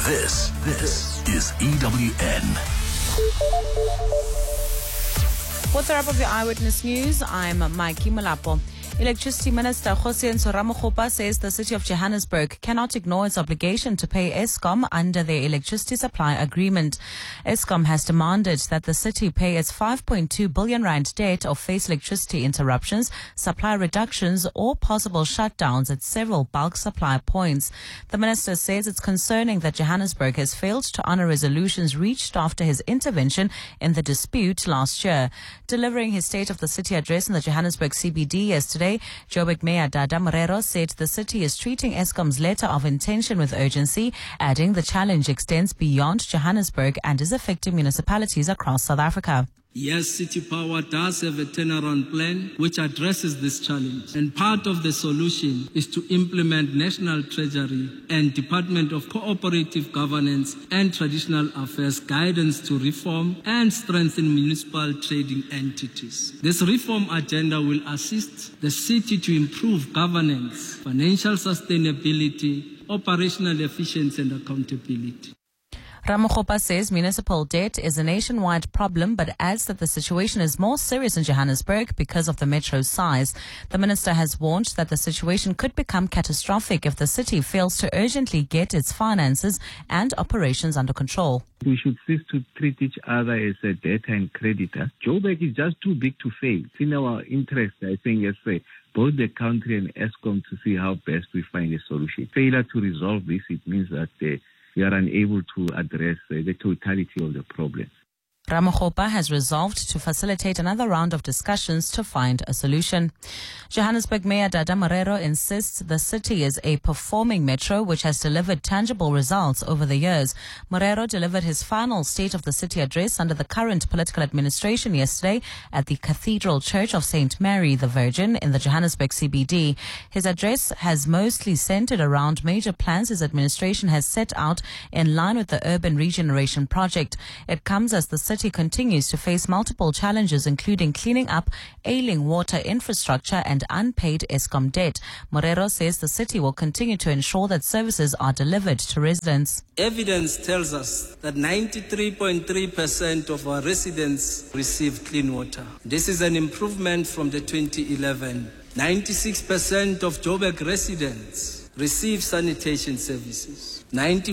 This is EWN. What's the wrap of your Eyewitness News? I'm Mikey Malapo. Electricity Minister Kgosientsho Ramokgopa says the city of Johannesburg cannot ignore its obligation to pay Eskom under their electricity supply agreement. Eskom has demanded that the city pay its 5.2 billion rand debt or face electricity interruptions, supply reductions or possible shutdowns at several bulk supply points. The minister says it's concerning that Johannesburg has failed to honor resolutions reached after his intervention in the dispute last year. Delivering his State of the City address in the Johannesburg CBD yesterday, Joburg Mayor Dada Morero said the city is treating Eskom's letter of intention with urgency, adding the challenge extends beyond Johannesburg and is affecting municipalities across South Africa. Yes, City Power does have a turnaround plan which addresses this challenge. And part of the solution is to implement National Treasury and Department of Cooperative Governance and Traditional Affairs guidance to reform and strengthen municipal trading entities. This reform agenda will assist the city to improve governance, financial sustainability, operational efficiency and accountability. Ramokgopa says municipal debt is a nationwide problem, but adds that the situation is more serious in Johannesburg because of the metro's size. The minister has warned that the situation could become catastrophic if the city fails to urgently get its finances and operations under control. We should cease to treat each other as a debtor and creditor. Joburg is just too big to fail. It's in our interest, I think, as both the country and Eskom to see how best we find a solution. Failure to resolve this, it means that we are unable to address the totality of the problem. Ramokgopa has resolved to facilitate another round of discussions to find a solution. Johannesburg Mayor Dada Morero insists the city is a performing metro which has delivered tangible results over the years. Morero delivered his final State of the City address under the current political administration yesterday at the Cathedral Church of St. Mary the Virgin in the Johannesburg CBD. His address has mostly centered around major plans his administration has set out in line with the Urban Regeneration Project. It comes as the city continues to face multiple challenges, including cleaning up ailing water infrastructure and unpaid Eskom debt. Morero says the city will continue to ensure that services are delivered to residents. Evidence tells us that 93.3% of our residents receive clean water. This is an improvement from the 2011. 96% of Joburg residents receive sanitation services.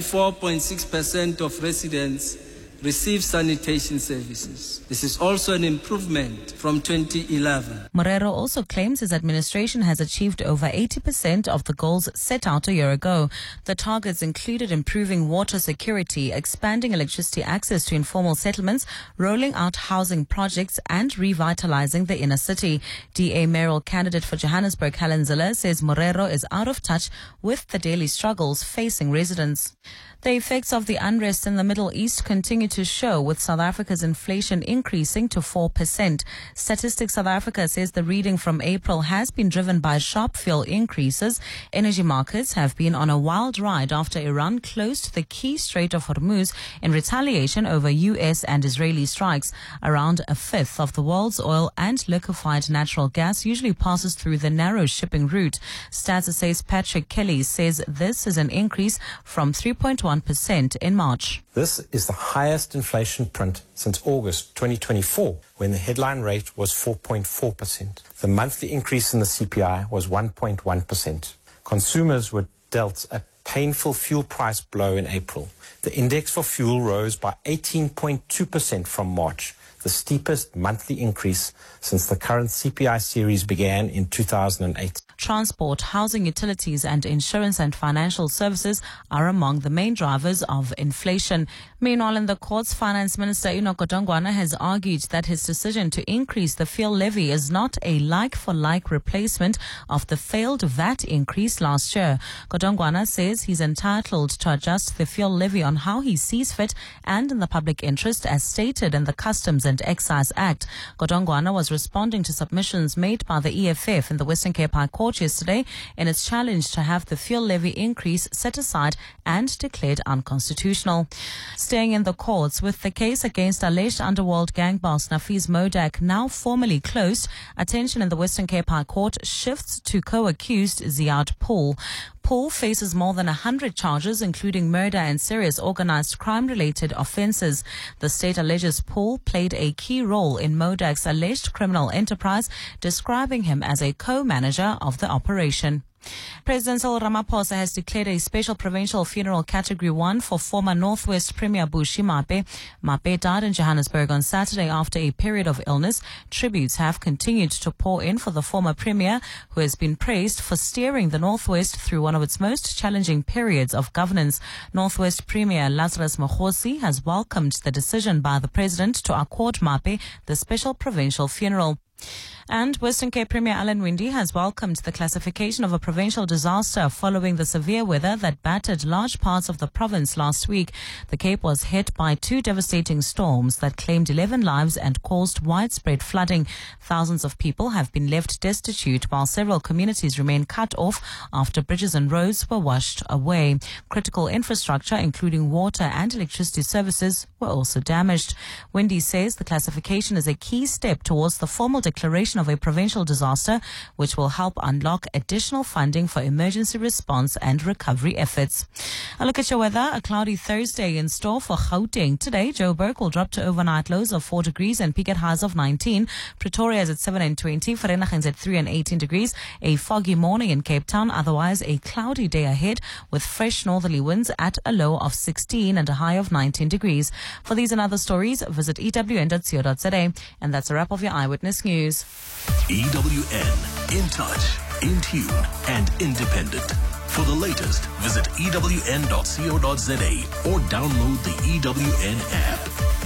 94.6% of residents receive sanitation services. This is also an improvement from 2011. Morero also claims his administration has achieved over 80% of the goals set out a year ago. The targets included improving water security, expanding electricity access to informal settlements, rolling out housing projects, and revitalizing the inner city. DA mayoral candidate for Johannesburg, Helen Zille, says Morero is out of touch with the daily struggles facing residents. The effects of the unrest in the Middle East continue to show, with South Africa's inflation increasing to 4%. Statistics South Africa says the reading from April has been driven by sharp fuel increases. Energy markets have been on a wild ride after Iran closed the key Strait of Hormuz in retaliation over U.S. and Israeli strikes. Around a fifth of the world's oil and liquefied natural gas usually passes through the narrow shipping route. Stats says Patrick Kelly says this is an increase from 3.1% in March. This is the highest inflation print since August 2024, when the headline rate was 4.4%. The monthly increase in the CPI was 1.1%. Consumers were dealt a painful fuel price blow in April. The index for fuel rose by 18.2% from March, the steepest monthly increase since the current CPI series began in 2008. Transport, housing, utilities and insurance and financial services are among the main drivers of inflation. Meanwhile, in the courts, Finance Minister Enoch Godongwana has argued that his decision to increase the fuel levy is not a like-for-like replacement of the failed VAT increase last year. Godongwana says he's entitled to adjust the fuel levy on how he sees fit and in the public interest as stated in the Customs and Excise Act. Godongwana was responding to submissions made by the EFF in the Western Cape High Court yesterday in its challenge to have the fuel levy increase set aside and declared unconstitutional. Staying in the courts, with the case against alleged underworld gang boss Nafiz Modak now formally closed, attention in the Western Cape High Court shifts to co-accused Ziad Paul. Paul faces more than 100 charges, including murder and serious organized crime-related offences. The state alleges Paul played a key role in Modak's alleged criminal enterprise, describing him as a co-manager of the operation. President Cyril Ramaphosa has declared a special provincial funeral Category 1 for former Northwest Premier Bushy Mape. Mape died in Johannesburg on Saturday after a period of illness. Tributes have continued to pour in for the former Premier, who has been praised for steering the Northwest through one of its most challenging periods of governance. Northwest Premier Lazarus Mokgosi has welcomed the decision by the President to accord Mape the special provincial funeral. And Western Cape Premier Alan Winde has welcomed the classification of a provincial disaster following the severe weather that battered large parts of the province last week. The Cape was hit by 2 devastating storms that claimed 11 lives and caused widespread flooding. Thousands of people have been left destitute, while several communities remain cut off after bridges and roads were washed away. Critical infrastructure, including water and electricity services, were also damaged. Winde says the classification is a key step towards the formal declaration of a provincial disaster, which will help unlock additional funding for emergency response and recovery efforts. A look at your weather. A cloudy Thursday in store for Gauteng. Today, Joburg will drop to overnight lows of 4 degrees and peak at highs of 19. Pretoria is at 7 and 20. Vereeniging at 3 and 18 degrees. A foggy morning in Cape Town. Otherwise, a cloudy day ahead with fresh northerly winds at a low of 16 and a high of 19 degrees. For these and other stories, visit ewn.co.za. And that's a wrap of your Eyewitness News. EWN, in touch, in tune, and independent. For the latest, visit ewn.co.za or download the EWN app.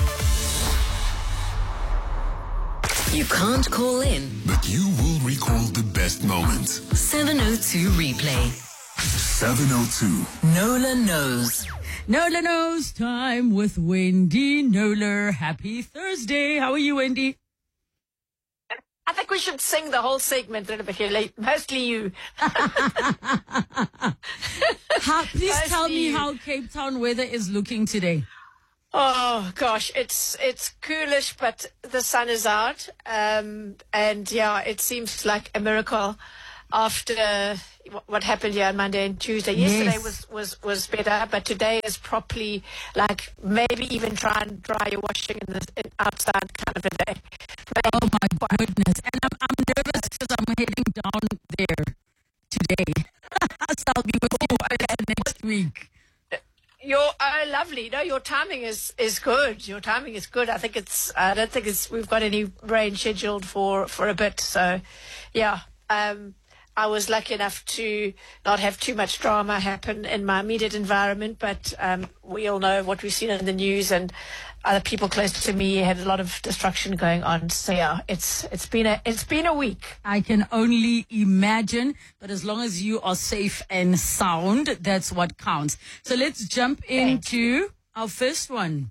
You can't call in, But you will recall the best moments. 702 replay. 702. Nola knows. Nola knows time with Wendy Nola. Happy Thursday. How are you, Wendy? I think we should sing the whole segment, mostly you. Please tell me how Cape Town weather is looking today. Oh gosh, it's coolish, but the sun is out, and yeah, it seems like a miracle after what happened here on Monday and Tuesday. Yesterday was better, but today is properly like maybe even try and dry your washing in outside kind of a day. Oh my goodness! And I'm nervous because I'm heading down there today. So I'll be with you next week. Lovely. No, your timing is good. Your timing is good. I don't think we've got any rain scheduled for a bit. So, yeah. I was lucky enough to not have too much drama happen in my immediate environment, but we all know what we've seen in the news, and other people close to me had a lot of destruction going on. So yeah, it's been a week. I can only imagine, but as long as you are safe and sound, that's what counts. So let's jump into our first one.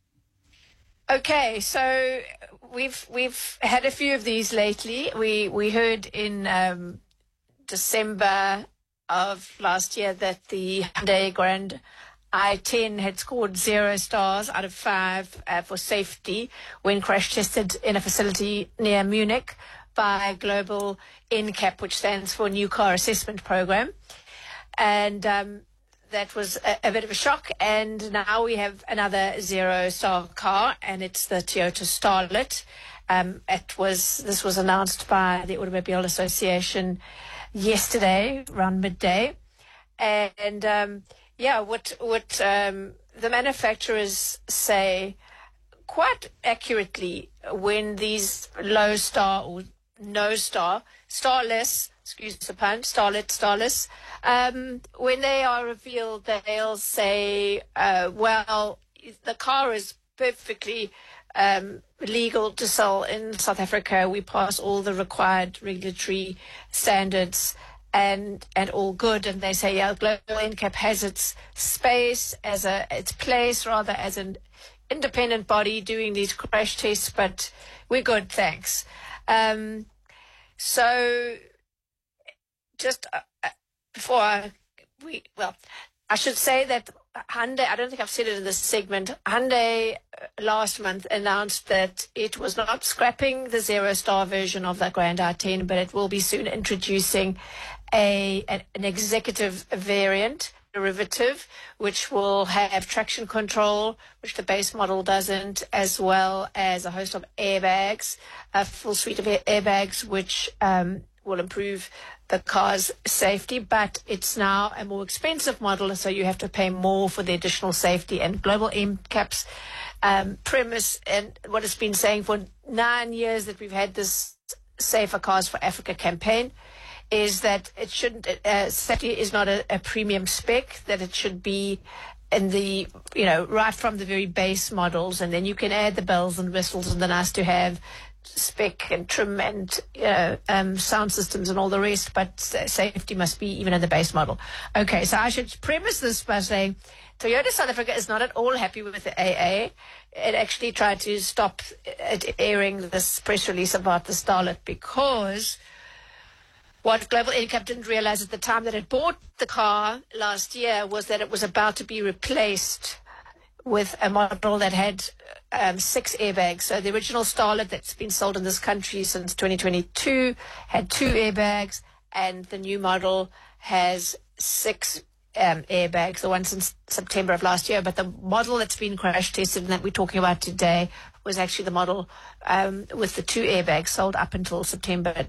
Okay, so we've had a few of these lately. We heard in December of last year that the Hyundai Grand i10 had scored 0 stars out of 5 for safety when crash tested in a facility near Munich by Global NCAP, which stands for New Car Assessment Program. And that was a bit of a shock. And now we have another 0-star car, and it's the Toyota Starlet. This was announced by the Automobile Association yesterday around midday, and what the manufacturers say quite accurately when these low star or no star, starless, excuse the pun, starless, when they are revealed, they'll say, well, the car is perfectly legal to sell in South Africa. We pass all the required regulatory standards and all good. And they say, yeah, Global NCAP has its space its place rather as an independent body doing these crash tests, but we're good, thanks. So just I should say that Hyundai, I don't think I've said it in this segment, Hyundai last month announced that it was not scrapping the zero-star version of the Grand i10, but it will be soon introducing an executive variant, derivative, which will have traction control, which the base model doesn't, as well as a host of airbags, a full suite of airbags, which will improve the car's safety, but it's now a more expensive model, so you have to pay more for the additional safety. And Global NCAP's premise, and what it's been saying for 9 years that we've had this Safer Cars for Africa campaign, is that it shouldn't, safety is not a premium spec, that it should be in the, right from the very base models, and then you can add the bells and whistles and the nice to have spec and trim and sound systems and all the rest, but safety must be even in the base model. Okay, so I should premise this by saying Toyota South Africa is not at all happy with the AA. It actually tried to stop it airing this press release about the Starlet, because what Global NCAP didn't realize at the time that it bought the car last year was that it was about to be replaced with a model that had 6 airbags. So the original Starlet that's been sold in this country since 2022 had 2 airbags, and the new model has 6 airbags, the one since September of last year. But the model that's been crash tested and that we're talking about today was actually the model with the 2 airbags sold up until September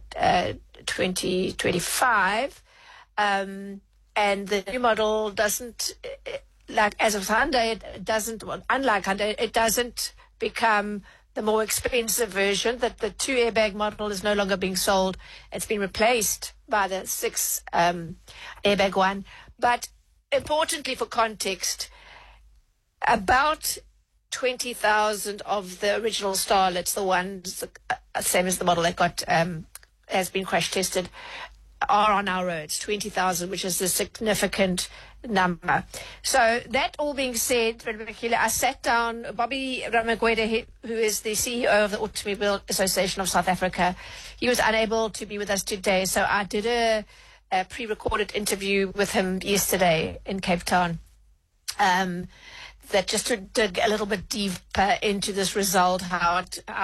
2025. And the new model doesn't, like as of Hyundai, it doesn't, well, unlike Hyundai, it doesn't become the more expensive version. That the 2 airbag model is no longer being sold. It's been replaced by the 6 airbag one. But importantly for context, about 20,000 of the original Starlets, the ones same as the model that got has been crash tested, are on our roads. 20,000, which is a significant number. So that all being said, I sat down, Bobby Ramagwede, who is the CEO of the Automobile Association of South Africa, he was unable to be with us today, so I did a pre-recorded interview with him yesterday in Cape Town, that just to dig a little bit deeper into this result, how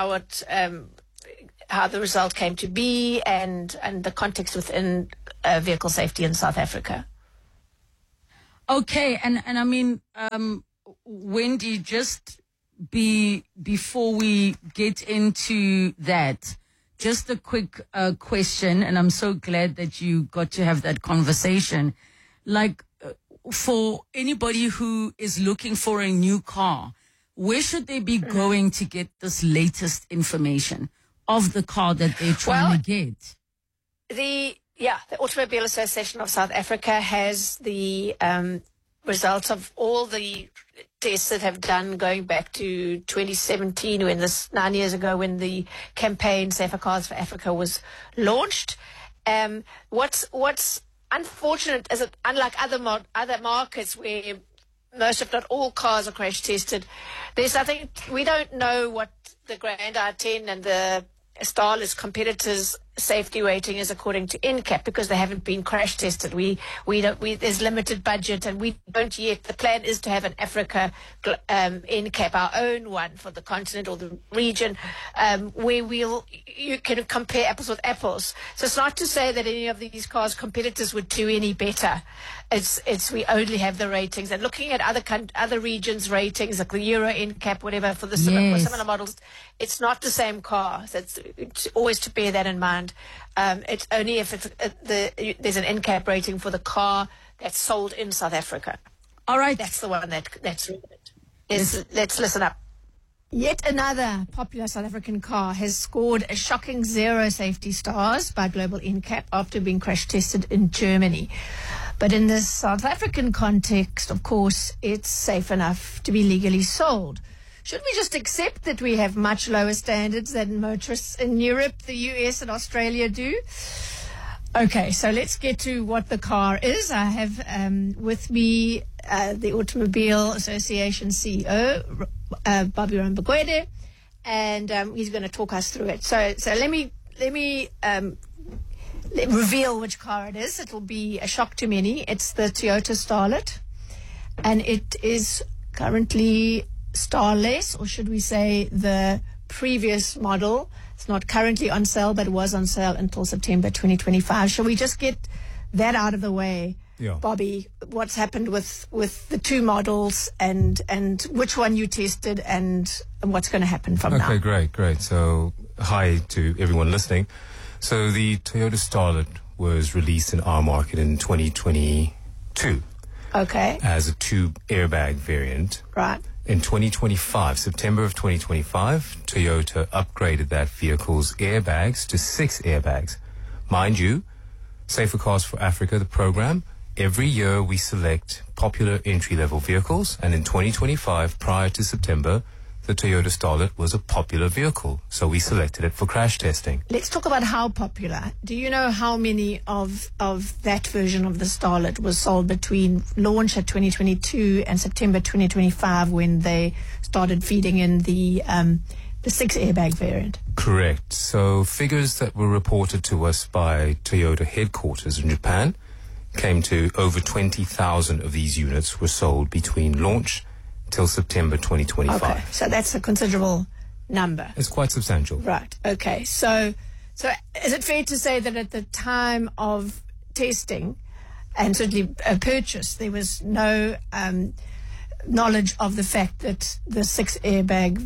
the result came to be, and the context within vehicle safety in South Africa. Okay, and I mean, Wendy, just before we get into that, just a quick question, and I'm so glad that you got to have that conversation. Like, for anybody who is looking for a new car, where should they be going to get this latest information of the car that they're trying to get? The Automobile Association of South Africa has the results of all the tests that have done going back to 2017, when 9 years ago, when the campaign Safer Cars for Africa was launched. What's unfortunate is that, unlike other markets where most, if not all, cars are crash tested, we don't know what the Grand i10 and the Starlet's competitors' safety rating is according to NCAP, because they haven't been crash tested. There's limited budget, and we don't yet. The plan is to have an Africa NCAP, our own one for the continent or the region, where you can compare apples with apples. So it's not to say that any of these cars' competitors would do any better. It's we only have the ratings, and looking at other regions' ratings, like the Euro NCAP, whatever, for the similar models, it's not the same car. So it's always to bear that in mind. It's only if there's an NCAP rating for the car that's sold in South Africa. All right, that's the one that's relevant. Let's listen up. Yet another popular South African car has scored a shocking 0 safety stars by Global NCAP after being crash tested in Germany. But in this South African context, of course, it's safe enough to be legally sold. Should we just accept that we have much lower standards than motorists in Europe, the US, and Australia do? Okay, so let's get to what the car is. I have with me the Automobile Association CEO, Bobby Ramagwede, and he's going to talk us through it. So let me reveal which car it is. It will be a shock to many. It's the Toyota Starlet. and it is currently starless, or should we say the previous model. It's not currently on sale, but was on sale until September 2025. Shall we just get that out of the way, Bobby? What's happened with the two models, and which one you tested, and what's going to happen from now? Okay, great. So, hi to everyone listening. So, the Toyota Starlet was released in our market in 2022. Okay. As a tube airbag variant. Right. In 2025, September of 2025, Toyota upgraded that vehicle's airbags to 6 airbags. Mind you, Safer Cars for Africa, the program, every year we select popular entry-level vehicles, and in 2025, prior to September, the Toyota Starlet was a popular vehicle, so we selected it for crash testing. Let's talk about how popular. Do you know how many of that version of the Starlet was sold between launch at 2022 and September 2025, when they started feeding in the 6 airbag variant? Correct. So figures that were reported to us by Toyota headquarters in Japan came to over 20,000 of these units were sold between launch till September 2025. Okay, so that's a considerable number. It's quite substantial. Right. Okay. So is it fair to say that at the time of testing and certainly a purchase, there was no knowledge of the fact that the 6 airbag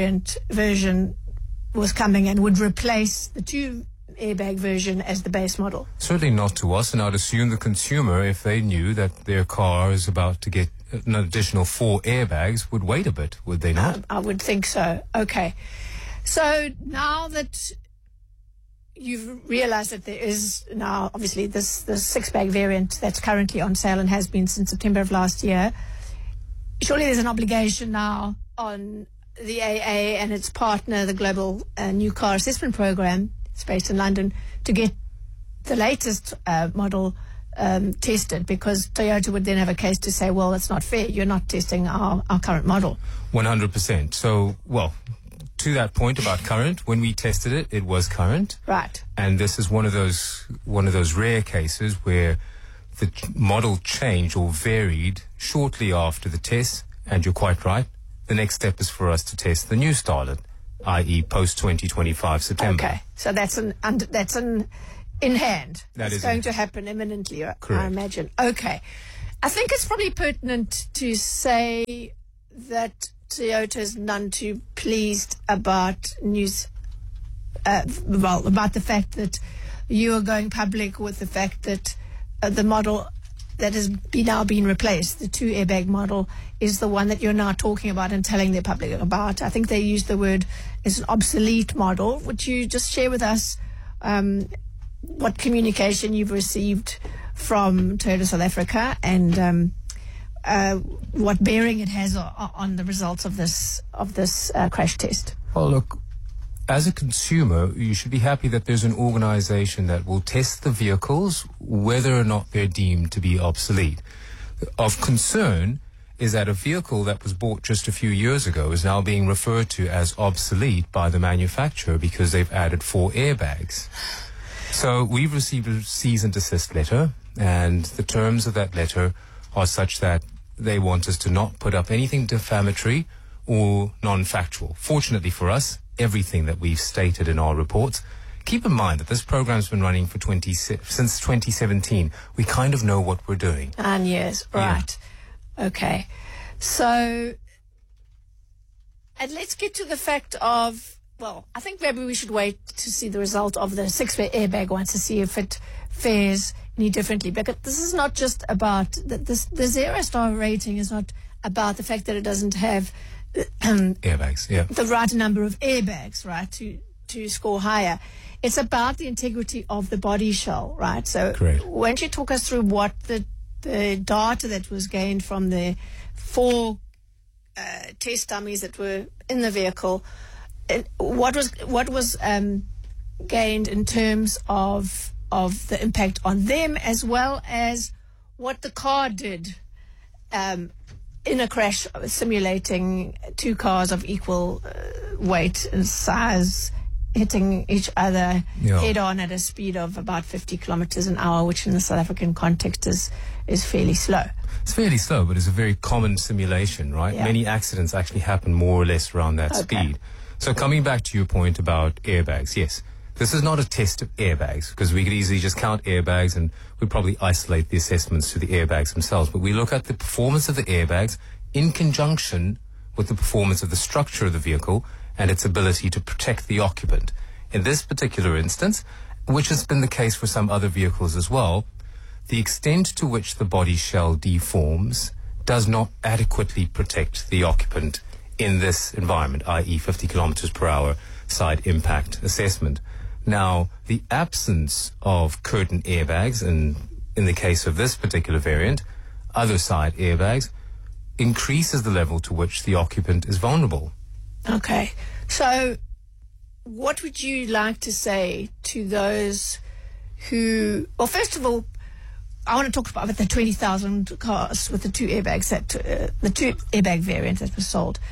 version was coming and would replace the 2 airbag version as the base model? Certainly not to us, and I'd assume the consumer, if they knew that their car is about to get an additional 4 airbags, would wait a bit, would they not? I would think so. Okay. So now that you've realized that there is now obviously this 6-bag variant that's currently on sale and has been since September of last year, surely there's an obligation now on the AA and its partner, the Global New Car Assessment Program, it's based in London, to get the latest model tested, because Toyota would then have a case to say, well, it's not fair, you're not testing our current model. 100%. So, well, to that point about current, when we tested it, it was current. Right. And this is one of those rare cases where the model changed or varied shortly after the test, and you're quite right. The next step is for us to test the new Starlet, i.e. post-2025 September. Okay, so that's in hand. It's going to happen imminently, Correct. I imagine. Okay. I think it's probably pertinent to say that Toyota is none too pleased about news, about the fact that you are going public with the fact that the model that has now been replaced, the 2 airbag model, is the one that you're now talking about and telling the public about. I think they used the word, it's an obsolete model. Would you just share with us what communication you've received from Toyota South Africa, and what bearing it has on the results of this crash test? Well, look, as a consumer, you should be happy that there's an organization that will test the vehicles whether or not they're deemed to be obsolete. Of concern is that a vehicle that was bought just a few years ago is now being referred to as obsolete by the manufacturer because they've added 4 airbags. So we've received a cease and desist letter, and the terms of that letter are such that they want us to not put up anything defamatory or non-factual. Fortunately for us, everything that we've stated in our reports. Keep in mind that this program's been running for since 2017. We kind of know what we're doing. And yes, right. Yeah. Okay. So, and let's get to the fact of, well, I think maybe we should wait to see the result of the 6-airbag one to see if it fares any differently. Because this is not just about, the 0-star rating is not about the fact that it doesn't have airbags, the right number of airbags, right, to score higher. It's about the integrity of the body shell, right? So correct. Why don't you talk us through what the data that was gained from the 4 test dummies that were in the vehicle, what was gained in terms of the impact on them, as well as what the car did in a crash simulating 2 cars of equal weight and size hitting each other head on at a speed of about 50 kilometers an hour, which in the South African context is fairly slow. It's fairly slow, but it's a very common simulation, right? Yeah. Many accidents actually happen more or less around that speed. So coming back to your point about airbags, yes, this is not a test of airbags, because we could easily just count airbags and we'd probably isolate the assessments to the airbags themselves. But we look at the performance of the airbags in conjunction with the performance of the structure of the vehicle and its ability to protect the occupant. In this particular instance, which has been the case for some other vehicles as well, the extent to which the body shell deforms does not adequately protect the occupant in this environment, i.e. 50 kilometers per hour side impact assessment. Now, the absence of curtain airbags, and in the case of this particular variant, other side airbags, increases the level to which the occupant is vulnerable. Okay. So what would you like to say to those who, well, first of all, I want to talk about the 20,000 cars with the two airbags, the two airbag variants that were sold.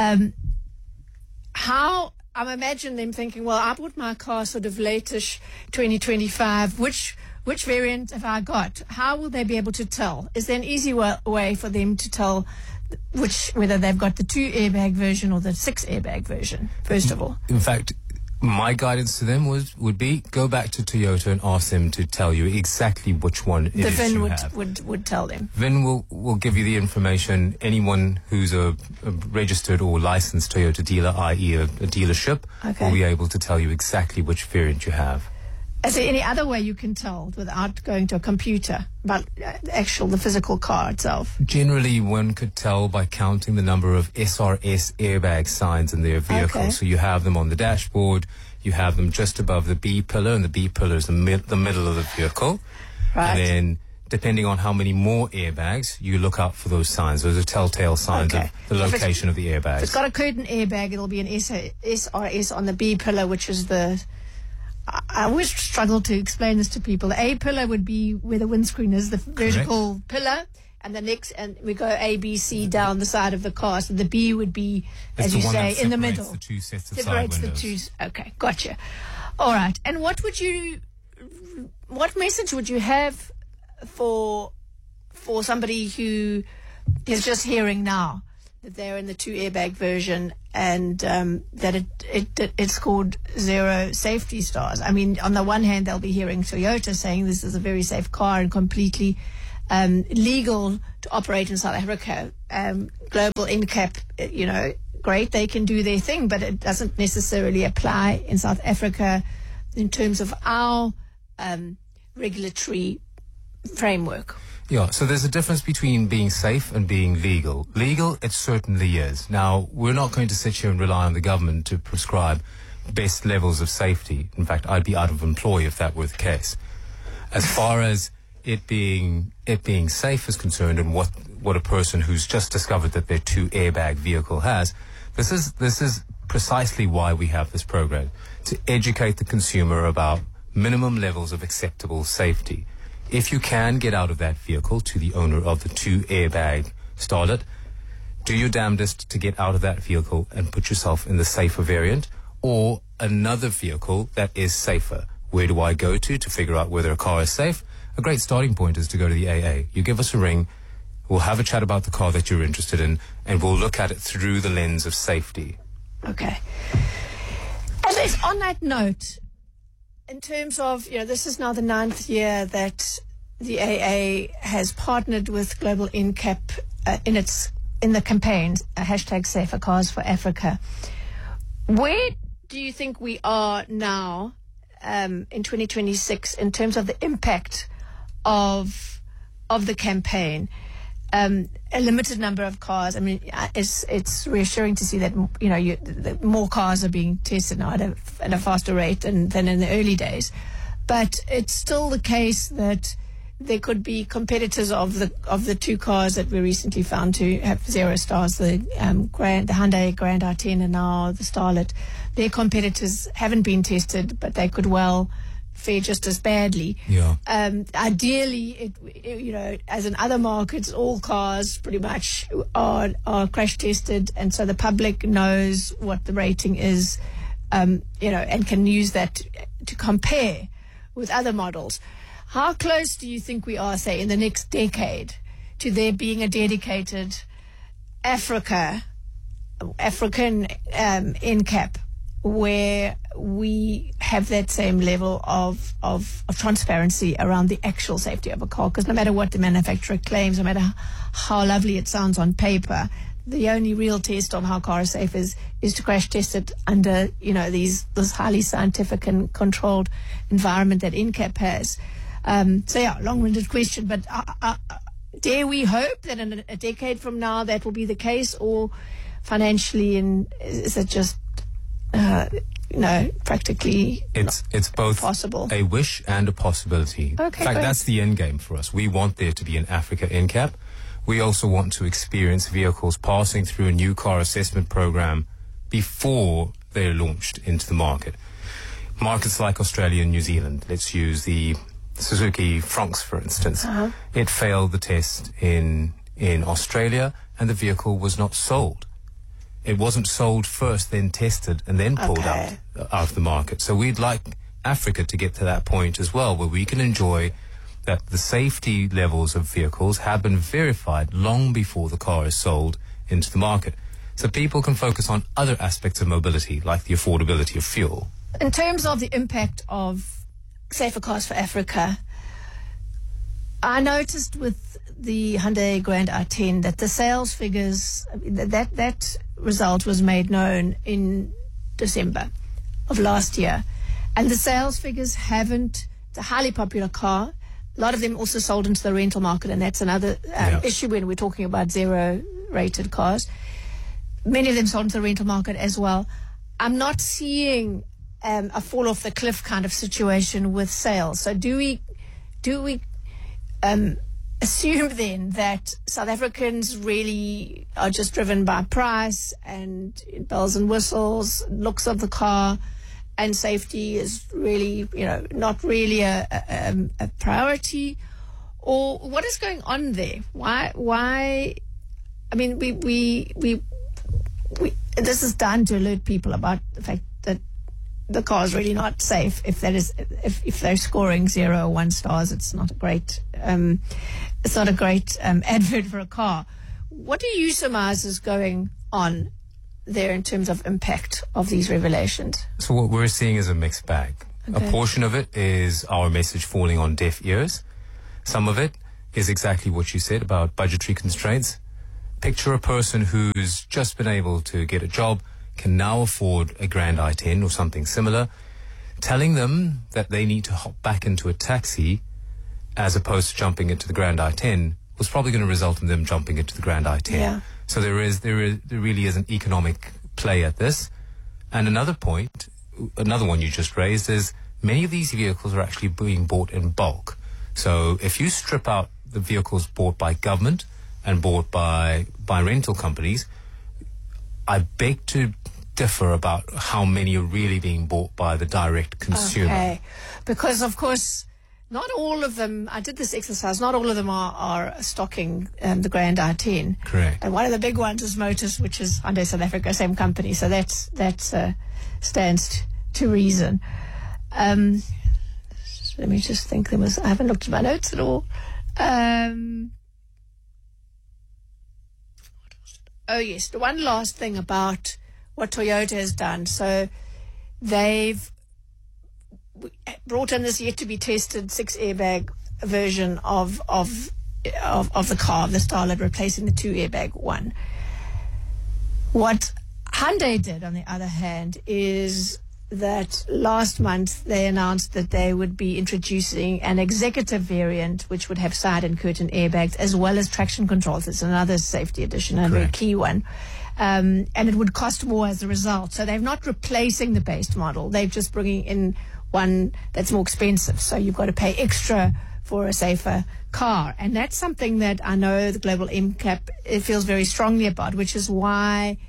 How, I imagine them thinking, well, I bought my car sort of late-ish 2025, which variant have I got? How will they be able to tell? Is there an easy way for them to tell whether they've got the 2 airbag version or the 6 airbag version, first of all? In fact, my guidance to them would be go back to Toyota and ask them to tell you exactly which one it is VIN you would, have. would tell them. VIN will give you the information. Anyone who's a registered or licensed Toyota dealer, i.e. a dealership, will be able to tell you exactly which variant you have. Is there any other way you can tell without going to a computer about the physical car itself? Generally, one could tell by counting the number of SRS airbag signs in their vehicle. Okay. So you have them on the dashboard, you have them just above the B pillar, and the B pillar is the middle of the vehicle. Right. And then, depending on how many more airbags, you look out for those signs. Those are telltale signs of the location of the airbags. If it's got a curtain airbag, it'll be an SRS on the B pillar, which is the... I always struggle to explain this to people. The A pillar would be where the windscreen is, the vertical pillar, and the next, and we go A, B, C down the side of the car. So the B would be, as you say, in the middle. The two sets of Separates side the windows. two. Okay, gotcha. All right. And what message would you have for somebody who is just hearing now that they're in the 2 airbag version and that it scored 0 safety stars? I mean, on the one hand, they'll be hearing Toyota saying this is a very safe car and completely legal to operate in South Africa. Global NCAP, great, they can do their thing, but it doesn't necessarily apply in South Africa in terms of our regulatory framework. Yeah, so there's a difference between being safe and being legal. Legal, it certainly is. Now, we're not going to sit here and rely on the government to prescribe best levels of safety. In fact, I'd be out of employ if that were the case. As far as it being safe is concerned, and what a person who's just discovered that their 2 airbag vehicle has, this is precisely why we have this program, to educate the consumer about minimum levels of acceptable safety. If you can get out of that vehicle to the owner of the 2 airbag Starlet, do your damnedest to get out of that vehicle and put yourself in the safer variant or another vehicle that is safer. Where do I go to figure out whether a car is safe? A great starting point is to go to the AA. You give us a ring, we'll have a chat about the car that you're interested in, and we'll look at it through the lens of safety. Okay. And it's on that note, in terms of, this is now the 9th year that the AA has partnered with Global NCAP in the campaign, hashtag Safer Cars for Africa. Where do you think we are now in 2026 in terms of the impact of the campaign? A limited number of cars. I mean, it's reassuring to see that that more cars are being tested now at a faster rate than in the early days. But it's still the case that there could be competitors of the 2 cars that we recently found to have 0 stars. The Hyundai Grand i10 and now the Starlet. Their competitors haven't been tested, but they could well fare just as badly. Yeah. Ideally, as in other markets, all cars pretty much are crash tested, and so the public knows what the rating is and can use that to compare with other models. How close do you think we are, say, in the next decade to there being a dedicated African NCAP where we have that same level of transparency around the actual safety of a car? Because no matter what the manufacturer claims, no matter how lovely it sounds on paper, the only real test of how a car is safe is to crash test it under, this highly scientific and controlled environment that NCAP has. Long-winded question, but dare we hope that in a decade from now that will be the case, or financially, and is it just practically it's both possible? A wish and a possibility. Okay, in fact, great. that's the end game for us. We want there to be an Africa NCAP. We also want to experience vehicles passing through a new car assessment program before they're launched into the market. Markets like Australia and New Zealand, let's use the Suzuki Fronx, for instance. Uh-huh. It failed the test in Australia, and the vehicle was not sold. It wasn't sold first, then tested, and then pulled out of the market. So we'd like Africa to get to that point as well, where we can enjoy that the safety levels of vehicles have been verified long before the car is sold into the market. So people can focus on other aspects of mobility, like the affordability of fuel. In terms of the impact of safer cars for Africa, I noticed with the Hyundai Grand i10 that the sales figures, that result was made known in December of last year. And the sales figures haven't, it's a highly popular car. A lot of them also sold into the rental market, and that's another issue when we're talking about zero-rated cars. Many of them sold into the rental market as well. I'm not seeing a fall off the cliff kind of situation with sales. So do we assume then that South Africans really are just driven by price and bells and whistles, looks of the car, and safety is really, not really a priority? Or what is going on there? Why? I mean, we this is done to alert people about the fact that the car is really not safe. If they're scoring 0 or 1 stars, it's not a great advert for a car. What do you surmise is going on there in terms of impact of these revelations? So what we're seeing is a mixed bag. Okay. A portion of it is our message falling on deaf ears. Some of it is exactly what you said about budgetary constraints. Picture a person who's just been able to get a job, can now afford a Grand i10 or something similar. Telling them that they need to hop back into a taxi as opposed to jumping into the Grand i10 was probably going to result in them jumping into the Grand i10. Yeah. So there really is an economic play at this. And another point, another one you just raised, is many of these vehicles are actually being bought in bulk. So if you strip out the vehicles bought by government and bought by rental companies, I beg to differ about how many are really being bought by the direct consumer. Okay. Because, of course, not all of them, I did this exercise, not all of them are stocking the Grand i10. Correct. And one of the big ones is Motus, which is Hyundai South Africa, same company. So that stands to reason. Let me just think. I haven't looked at my notes at all. Oh, yes. The one last thing about what Toyota has done. So they've brought in this yet-to-be-tested 6-airbag version of the car, the Starlet, replacing the 2-airbag one. What Hyundai did, on the other hand, is that last month they announced that they would be introducing an executive variant which would have side and curtain airbags as well as traction controls. It's another safety addition, a very key one. And it would cost more as a result. So they're not replacing the base model. They're just bringing in one that's more expensive. So you've got to pay extra for a safer car. And that's something that I know the Global NCAP feels very strongly about, which is why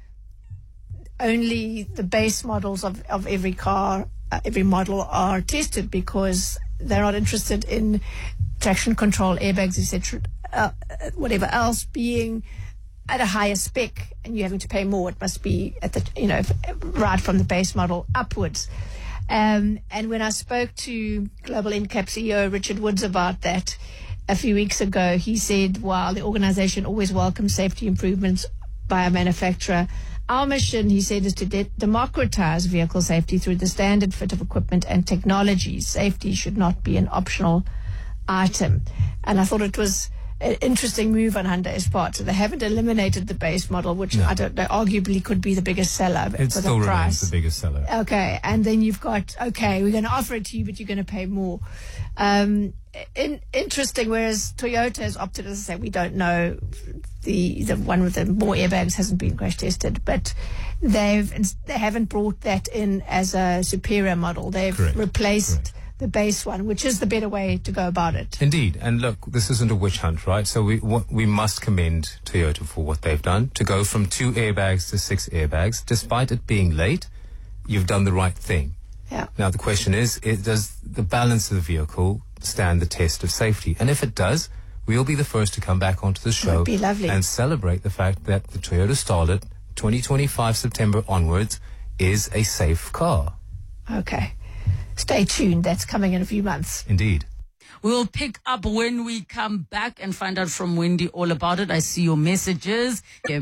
only the base models of every car, every model are tested, because they're not interested in traction control, airbags, etc., whatever else being at a higher spec and you're having to pay more, it must be at the, right from the base model upwards. And when I spoke to Global NCAP CEO Richard Woods about that a few weeks ago, he said, while the organization always welcomes safety improvements by a manufacturer, our mission, he said, is to democratize vehicle safety through the standard fit of equipment and technology. Safety should not be an optional item. And I thought it was an interesting move on Hyundai's part. So they haven't eliminated the base model, which I don't know, arguably could be the biggest seller for the price. It still remains the biggest seller. Okay, and then you've got, we're going to offer it to you, but you're going to pay more. Interesting, whereas Toyota has opted, as I say, we don't know, the one with the more airbags hasn't been crash tested, but they haven't brought that in as a superior model. They've replaced the base one, which is the better way to go about it. Indeed. And look, this isn't a witch hunt, right? So we must commend Toyota for what they've done. To go from 2 airbags to 6 airbags, despite it being late, you've done the right thing. Yeah. Now, the question is, does the balance of the vehicle stand the test of safety? And if it does, we'll be the first to come back onto the show and celebrate the fact that the Toyota Starlet 2025 September onwards is a safe car. Okay. Stay tuned. That's coming in a few months. Indeed. We'll pick up when we come back and find out from Wendy all about it. I see your messages.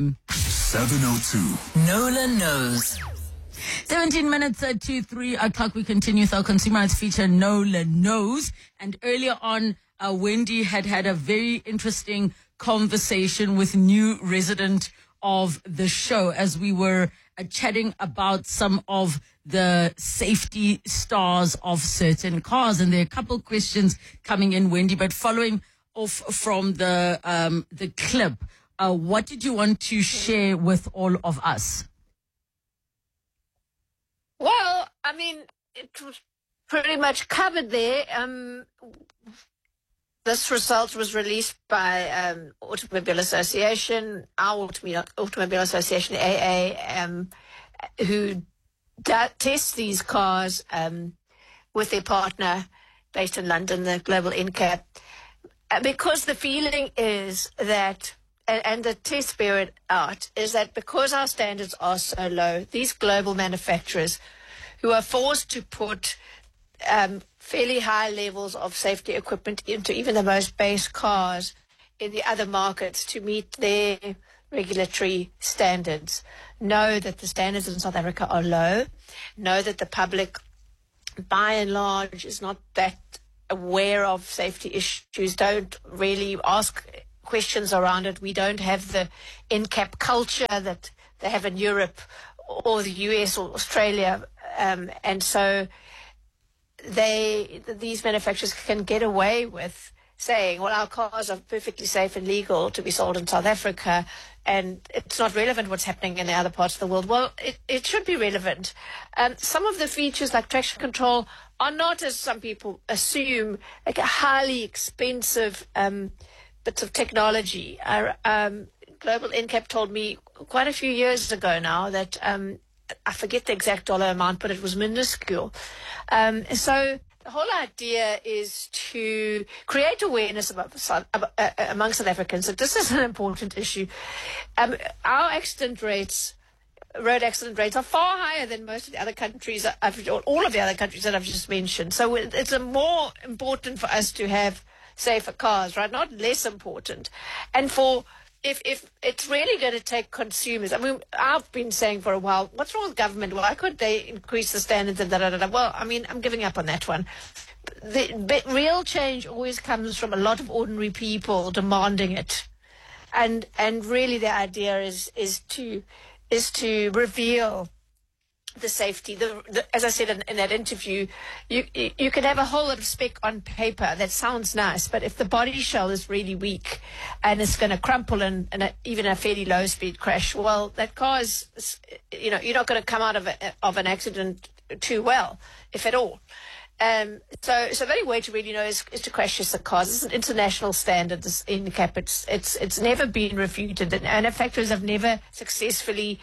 702. Nola knows. 17 minutes to 3 o'clock. We continue with our consumer rights feature, Nola Knows. And earlier on, Wendy had a very interesting conversation with new resident of the show as we were chatting about some of the safety stars of certain cars. And there are a couple questions coming in, Wendy, but following off from the clip, what did you want to share with all of us? Well, I mean, it was pretty much covered there. This result was released by Automobile Association, our Automobile Association, AA, who tests these cars with their partner based in London, the Global NCAP, because the feeling is that, and the tests bear it out, is that because our standards are so low, these global manufacturers who are forced to put fairly high levels of safety equipment into even the most base cars in the other markets to meet their regulatory standards, know that the standards in South Africa are low, know that the public, by and large, is not that aware of safety issues, don't really ask questions around it. We don't have the NCAP culture that they have in Europe or the US or Australia, and so these manufacturers can get away with saying, well, our cars are perfectly safe and legal to be sold in South Africa, and it's not relevant what's happening in the other parts of the world. Well, it should be relevant. Some of the features like traction control are not, as some people assume, like a highly expensive bits of technology. Global NCAP told me quite a few years ago now that I forget the exact dollar amount, but it was minuscule. So the whole idea is to create awareness among South Africans that this is an important issue. Our accident rates, road accident rates, are far higher than most of the other countries, or all of the other countries that I've just mentioned. So it's more important for us to have safer cars, right? Not less important. And if it's really going to take consumers, I mean, I've been saying for a while, what's wrong with government? Why couldn't they increase the standards and da-da-da-da? Well, I mean, I'm giving up on that one. The real change always comes from a lot of ordinary people demanding it. And really the idea is to reveal the safety. As I said in that interview, you can have a whole lot of spec on paper that sounds nice, but if the body shell is really weak and it's going to crumple in even a fairly low speed crash, well, that car is, you're not going to come out of an accident too well, if at all. So the only way to really know is to crash test the cars. It's an international standard, this NCAP. It's never been refuted, and manufacturers have never successfully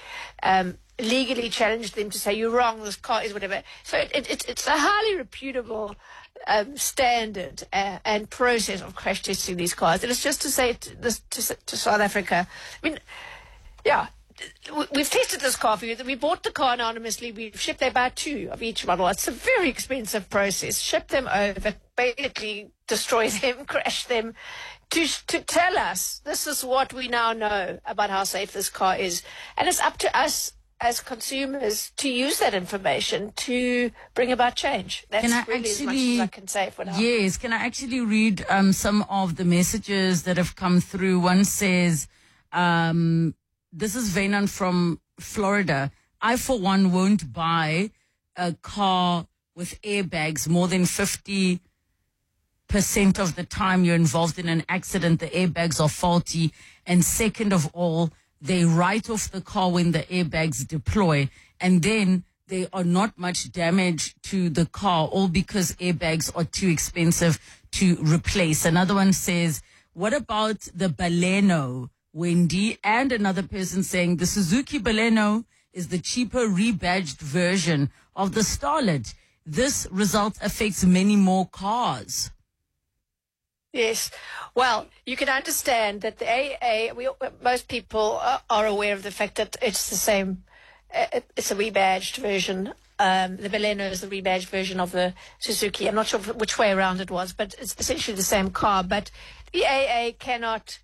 legally challenged them to say, you're wrong, this car is whatever. So it's a highly reputable standard and process of crash testing these cars. And it's just to say to South Africa, I mean, yeah, we've tested this car for you. We bought the car anonymously. We've shipped about 2 of each model. It's a very expensive process. Ship them over, basically destroy them, crash them, to tell us this is what we now know about how safe this car is. And it's up to us as consumers to use that information to bring about change. That's really as much as I can say for now. Yes, can I actually read some of the messages that have come through? One says, this is Venan from Florida. I, for one, won't buy a car with airbags more than 50% of the time you're involved in an accident. The airbags are faulty. And second of all, they write off the car when the airbags deploy, and then there are not much damage to the car, all because airbags are too expensive to replace. Another one says, what about the Baleno, Wendy? And another person saying the Suzuki Baleno is the cheaper rebadged version of the Starlet. This result affects many more cars. Yes. Well, you can understand that the AA, most people are aware of the fact that it's the same, it's a rebadged version. The Baleno is the rebadged version of the Suzuki. I'm not sure which way around it was, but it's essentially the same car. But the AA cannot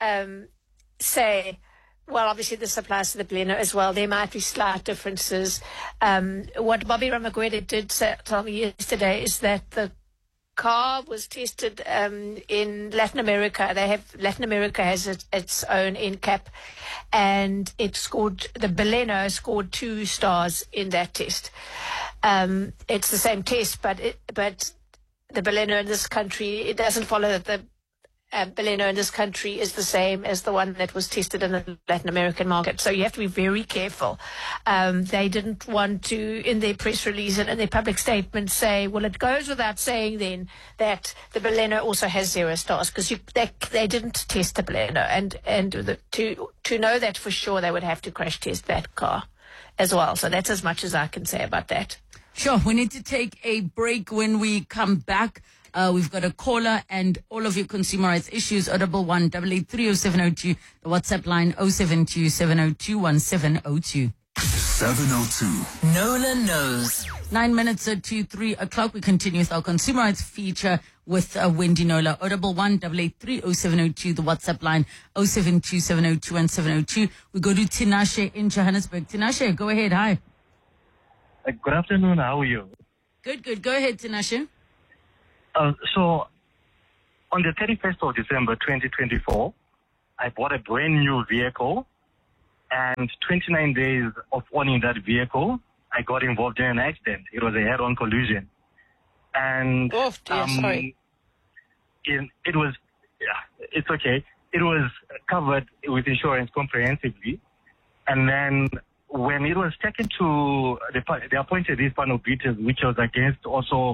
say, well, obviously this applies to the Baleno as well. There might be slight differences. What Bobby Ramagwede did tell me yesterday is that the car was tested in Latin America. Latin America has its own NCAP, and the Baleno scored 2 stars in that test. It's the same test, but the Baleno in this country, it doesn't follow that the Baleno in this country is the same as the one that was tested in the Latin American market. So you have to be very careful. They didn't want to, in their press release and in their public statement, say, well, it goes without saying then that the Baleno also has 0 stars, because they didn't test the Baleno. And to know that for sure, they would have to crash test that car as well. So that's as much as I can say about that. Sure. We need to take a break. When we come back, we've got a caller and all of your consumer rights issues. 011-883-0702. The WhatsApp line 072-702-1702. 702. Nola knows. 9 minutes to 3 o'clock. We continue with our consumer rights feature with Wendy Nola. 011-883-0702. The WhatsApp line 072-702-1702. We go to Tinashe in Johannesburg. Tinashe, go ahead. Hi. Good afternoon. How are you? Good. Go ahead, Tinashe. So, on the 31st of December 2024, I bought a brand new vehicle, and 29 days of owning that vehicle, I got involved in an accident. It was a head-on collision. And sorry. It was, it's okay. It was covered with insurance comprehensively. And then when it was taken to, they appointed these panel beaters, which was against also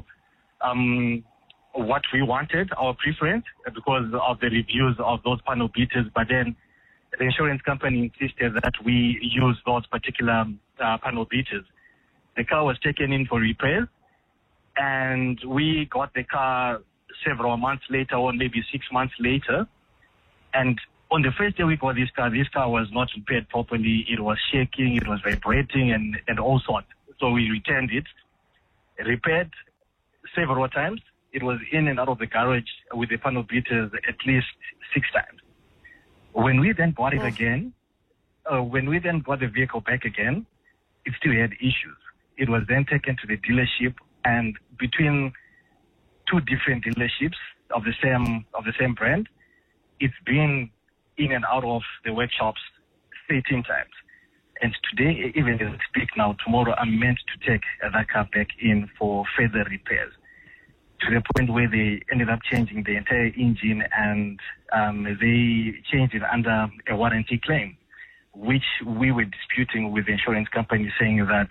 what we wanted, our preference, because of the reviews of those panel beaters. But then the insurance company insisted that we use those particular panel beaters. The car was taken in for repairs, and we got the car several months later, or maybe 6 months later. And on the first day we got this car was not repaired properly. It was shaking, it was vibrating, and all sorts. So we returned it, repaired several times. It was in and out of the garage with the panel beaters at least 6 times. When we then bought it again, when we then got the vehicle back again, it still had issues. It was then taken to the dealership, and between 2 different dealerships of the same brand, it's been in and out of the workshops 13 times. And today, even as I speak now, tomorrow, I'm meant to take that car back in for further repairs, to the point where they ended up changing the entire engine, and they changed it under a warranty claim, which we were disputing with the insurance company, saying that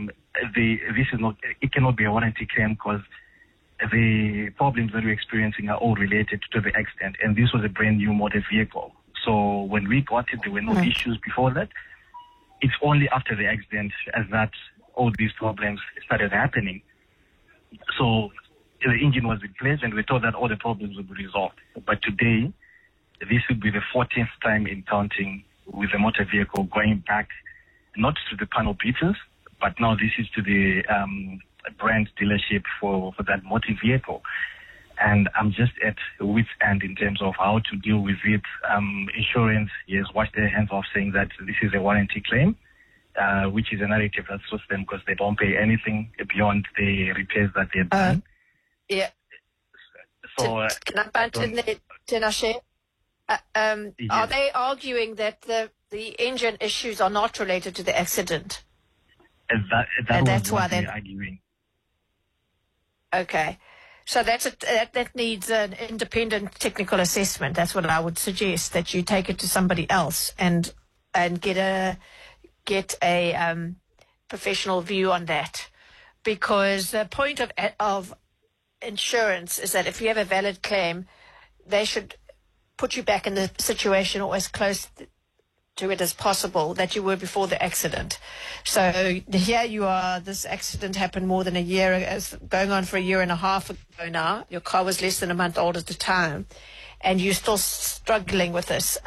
it cannot be a warranty claim because the problems that we're experiencing are all related to the accident, and this was a brand new motor vehicle. So when we got it, there were no issues before that. It's only after the accident as that all these problems started happening. So the engine was replaced and we thought that all the problems would be resolved. But today, this would be the 14th time in counting with a motor vehicle going back, not to the panel beaters, but now this is to the brand dealership for that motor vehicle. And I'm just at wit's end in terms of how to deal with it. Insurance has washed their hands off, saying that this is a warranty claim, which is a narrative that suits them because they don't pay anything beyond the repairs that they've done. Yeah. So, can I butt in there, Tinashe? Are they arguing that the engine issues are not related to the accident? And that's why they're arguing. Okay. So that needs an independent technical assessment. That's what I would suggest, that you take it to somebody else and get a professional view on that. Because the point of insurance is that if you have a valid claim, they should put you back in the situation or as close to it as possible that you were before the accident. So here you are, this accident happened more than a year ago, it's going on for a year and a half ago now. Your car was less than a month old at the time, and you're still struggling with this.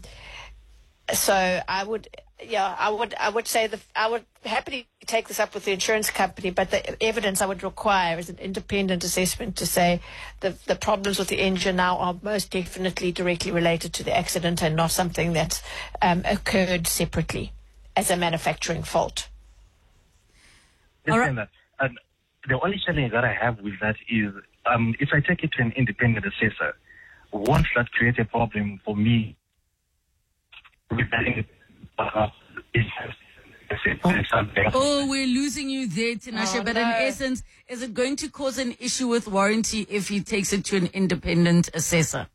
So I would say I would happily take this up with the insurance company, but the evidence I would require is an independent assessment to say the problems with the engine now are most definitely directly related to the accident and not something that occurred separately as a manufacturing fault. All right. And the only challenge that I have with that is if I take it to an independent assessor, won't that create a problem for me with that? We're losing you there, Tinashe. But in essence, is it going to cause an issue with warranty if he takes it to an independent assessor?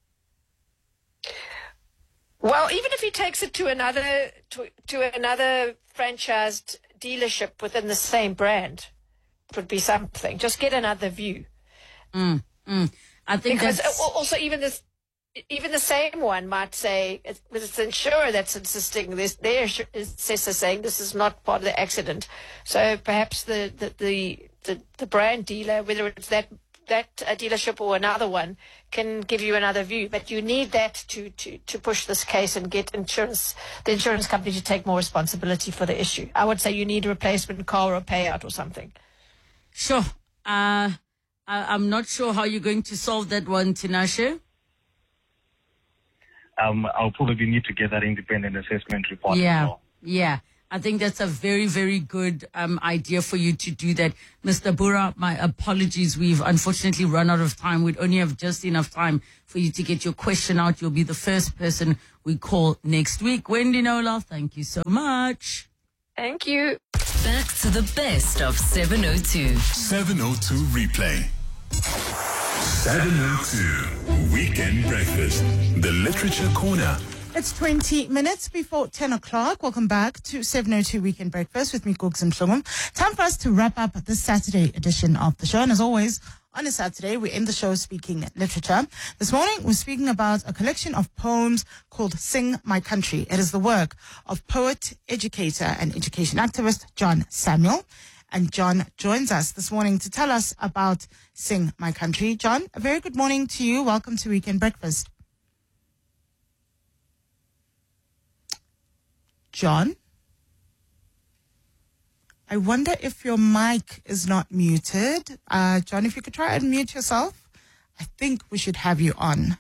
Well, even if he takes it to another franchised dealership within the same brand, it would be something. Just get another view. I think because also even the same one might say, because it's the insurer that's insisting this, their assessor saying this is not part of the accident. So perhaps the brand dealer, whether it's that dealership or another one, can give you another view. But you need that to push this case and get the insurance company to take more responsibility for the issue. I would say you need a replacement car or a payout or something. Sure. I'm not sure how you're going to solve that one, Tinashe. I'll probably need to get that independent assessment report. Yeah. I think that's a very, very good idea for you to do that. Mr. Bura, my apologies. We've unfortunately run out of time. We'd only have just enough time for you to get your question out. You'll be the first person we call next week. Wendy Nola, thank you so much. Thank you. Back to the best of 702. 702 replay. 702 Weekend Breakfast, the Literature Corner. It's 20 minutes before 10 o'clock. Welcome back to 702 Weekend Breakfast with me, Gugs Mhlungum. Time for us to wrap up this Saturday edition of the show. And as always, on a Saturday, we end the show speaking literature. This morning, we're speaking about a collection of poems called Sing My Country. It is the work of poet, educator, and education activist John Samuel. And John joins us this morning to tell us about Sing My Country. John, a very good morning to you. Welcome to Weekend Breakfast. John? I wonder if your mic is not muted. John, if you could try and mute yourself. I think we should have you on.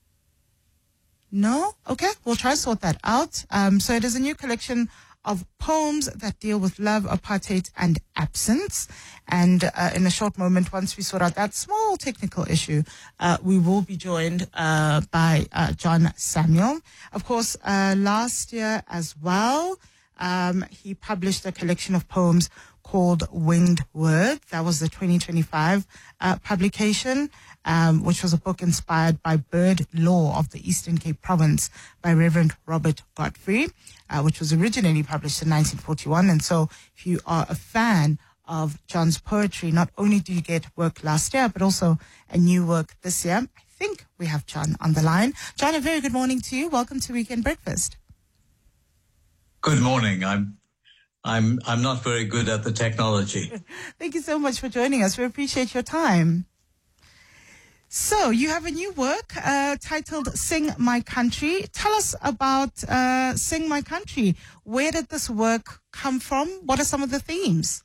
No? Okay, we'll try to sort that out. So it is a new collection of poems that deal with love, apartheid, and absence. And in a short moment, once we sort out that small technical issue, we will be joined by John Samuel. Of course, last year as well, he published a collection of poems called Winged Word. That was the 2025 publication, which was a book inspired by bird law of the Eastern Cape Province by Reverend Robert Godfrey, which was originally published in 1941. And so if you are a fan of John's poetry, not only do you get work last year, but also a new work this year. I think we have John on the line. John, a very good morning to you. Welcome to Weekend Breakfast. Good morning. I'm I'm not very good at the technology. Thank you so much for joining us. We appreciate your time. So you have a new work titled Sing My Country. Tell us about Sing My Country. Where did this work come from? What are some of the themes?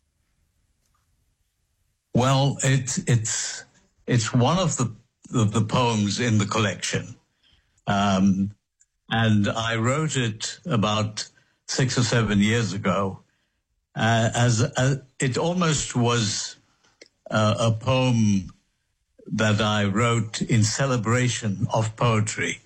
Well, it's one of the poems in the collection. And I wrote it about 6 or 7 years ago. It almost was a poem that I wrote in celebration of poetry.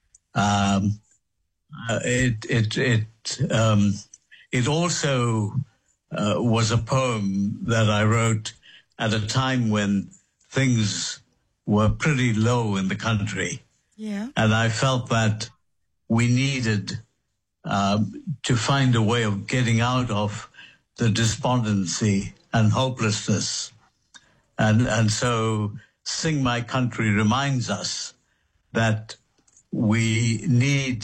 It also was a poem that I wrote at a time when things were pretty low in the country. Yeah. And I felt that we needed to find a way of getting out of the despondency and hopelessness. And so Sing My Country reminds us that we need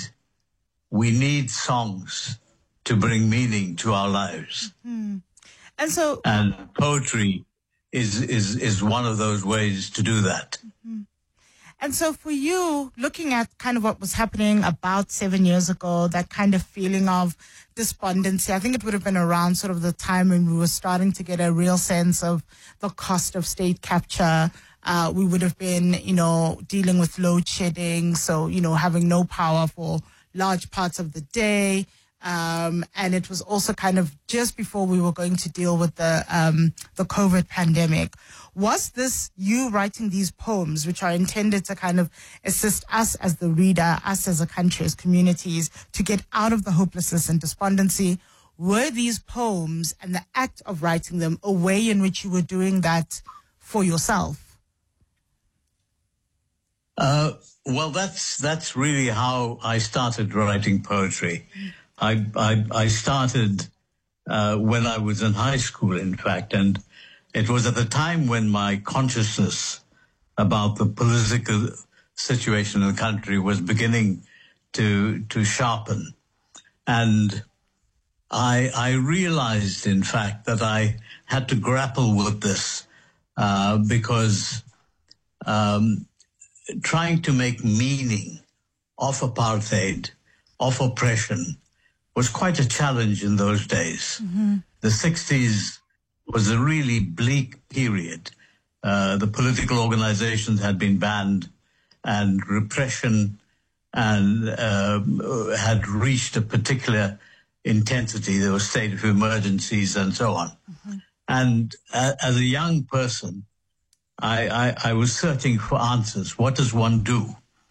songs to bring meaning to our lives. Mm-hmm. And poetry is one of those ways to do that. Mm-hmm. And so for you, looking at kind of what was happening about 7 years ago, that kind of feeling of despondency, I think it would have been around sort of the time when we were starting to get a real sense of the cost of state capture. We would have been, dealing with load shedding, so, having no power for large parts of the day. And it was also kind of just before we were going to deal with the COVID pandemic. Was this you writing these poems, which are intended to kind of assist us as the reader, us as a country, as communities, to get out of the hopelessness and despondency? Were these poems and the act of writing them a way in which you were doing that for yourself? Well, that's really how I started writing poetry. I started when I was in high school, in fact, and it was at the time when my consciousness about the political situation in the country was beginning to sharpen. And I realized, in fact, that I had to grapple with this because trying to make meaning of apartheid, of oppression, was quite a challenge in those days. Mm-hmm. The 60s was a really bleak period. The political organizations had been banned and repression and had reached a particular intensity. There was state of emergencies and so on. Mm-hmm. And as a young person, I was searching for answers. What does one do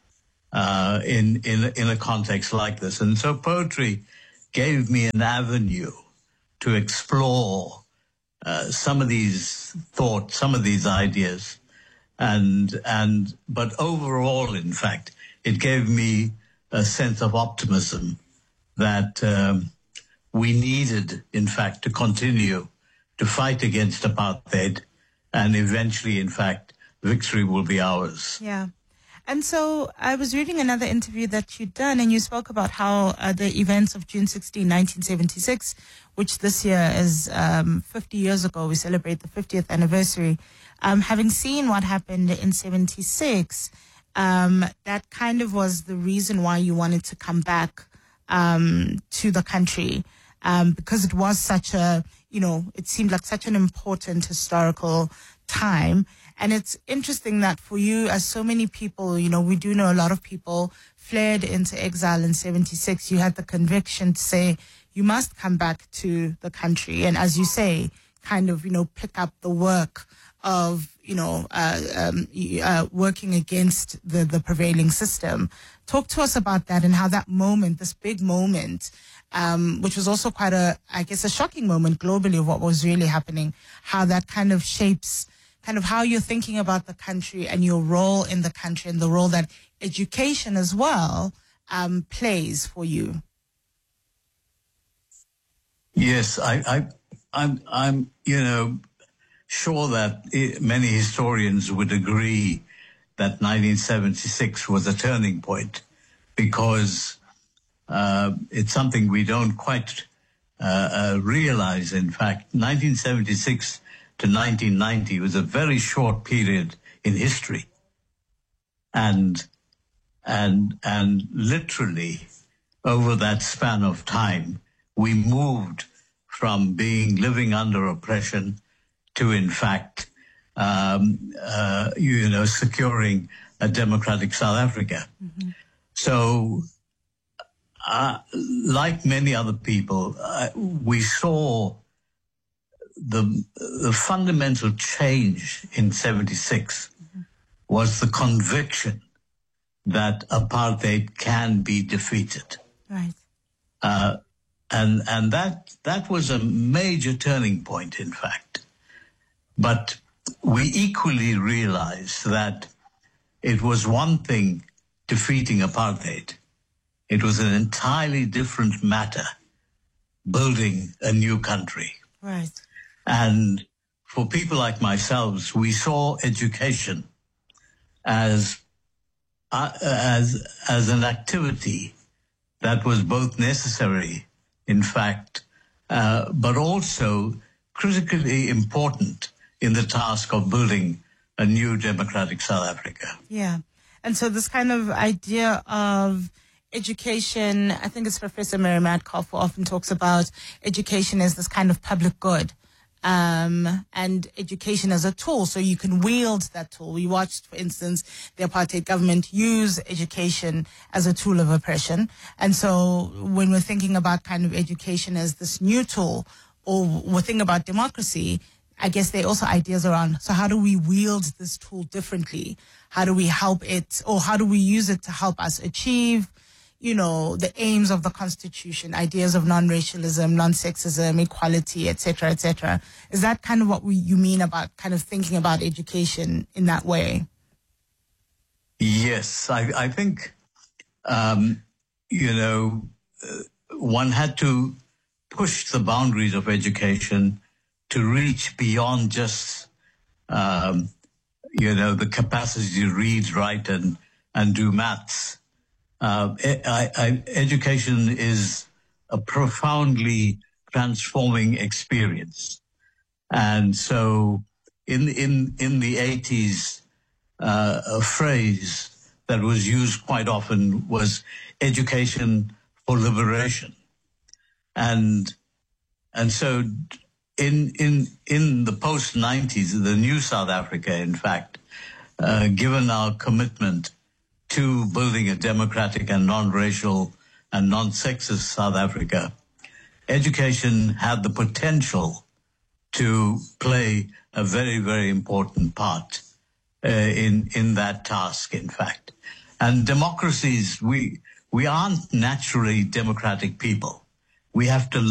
in a context like this? And so poetry gave me an avenue to explore some of these thoughts, some of these ideas, but overall, in fact, it gave me a sense of optimism that we needed, in fact, to continue to fight against apartheid, and eventually, in fact, victory will be ours. Yeah. And so I was reading another interview that you'd done, and you spoke about how the events of June 16, 1976, which this year is 50 years ago, we celebrate the 50th anniversary, having seen what happened in 76, that kind of was the reason why you wanted to come back to the country, because it was such a, it seemed like such an important historical time. And it's interesting that for you, as so many people, we do know a lot of people fled into exile in 76. You had the conviction to say, you must come back to the country. And as you say, kind of, pick up the work of, working against the prevailing system. Talk to us about that and how that moment, this big moment, which was also quite a shocking moment globally of what was really happening, how that kind of shapes kind of how you're thinking about the country and your role in the country and the role that education as well plays for you. Yes, I'm sure that many historians would agree that 1976 was a turning point, because it's something we don't quite realize, in fact, 1976 to 1990 was a very short period in history. And literally over that span of time, we moved from living under oppression to, in fact, securing a democratic South Africa. Mm-hmm. So, like many other people, we saw the fundamental change in 76 was the conviction that apartheid can be defeated. Right. And that was a major turning point, in fact. But we equally realized that it was one thing defeating apartheid. It was an entirely different matter building a new country. Right. And for people like myself, we saw education as an activity that was both necessary, in fact, but also critically important in the task of building a new democratic South Africa. Yeah. And so this kind of idea of education, I think it's Professor Mary Metcalf who often talks about education as this kind of public good. And education as a tool, so you can wield that tool. We watched, for instance, the apartheid government use education as a tool of oppression. And so when we're thinking about kind of education as this new tool, or we're thinking about democracy, I guess there are also ideas around, so how do we wield this tool differently? How do we help it, or how do we use it to help us achieve, the aims of the Constitution, ideas of non-racialism, non-sexism, equality, etc., etc. Is that kind of what you mean about kind of thinking about education in that way? Yes, I think, one had to push the boundaries of education to reach beyond just, the capacity to read, write, and do maths. Education is a profoundly transforming experience. And so in the 80s, a phrase that was used quite often was education for liberation. And so in the post-90s, the new South Africa, in fact, given our commitment to building a democratic and non-racial and non-sexist South Africa, education had the potential to play a very, very important part in that task, in fact. And democracies, we aren't naturally democratic people. We have to